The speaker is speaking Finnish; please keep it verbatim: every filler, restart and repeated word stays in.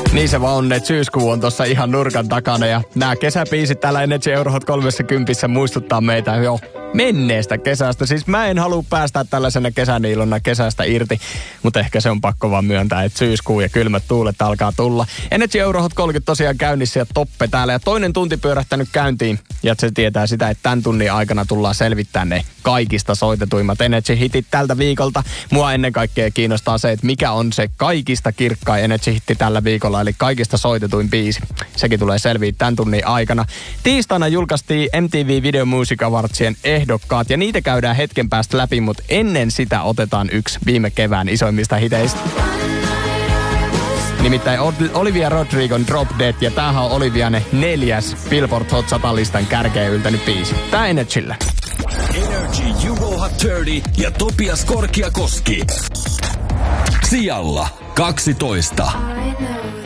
Niin se vaan on, että syyskuu on tuossa ihan nurkan takana ja nämä kesäbiisit täällä Energy Eurohot kolmekymmentä muistuttaa meitä jo menneestä kesästä. Siis mä en halua päästä tällaisena kesäniilona kesästä irti, mutta ehkä se on pakko vaan myöntää, että syyskuu ja kylmät tuulet alkaa tulla. Energy Eurohot kolmekymmentä tosiaan käynnissä ja Toppe täällä ja toinen tunti pyörähtänyt käyntiin. Ja se tietää sitä, että tämän tunnin aikana tullaan selvittämään ne kaikista soitetuimmat Energy-hitit tältä viikolta. Mua ennen kaikkea kiinnostaa se, että mikä on se kaikista kirkkain Energy-hitti tällä viikolla, eli kaikista soitetuin biisi. Sekin tulee selviä tämän tunnin aikana. Tiistaina julkaistiin M T V Video Music Awardsien ehdokkaat, ja niitä käydään hetken päästä läpi, mutta ennen sitä otetaan yksi viime kevään isoimmista hiteistä. Nimittäin Olivia Rodrigon Drop Dead, ja tämähän on Olivianen neljäs Billboard Hot sata-listan kärkeen yltänyt biisi. Tää Energyllä. Energy Juho Hot kolmekymmentä ja Topias Korkiakoski. Sijalla kaksitoista.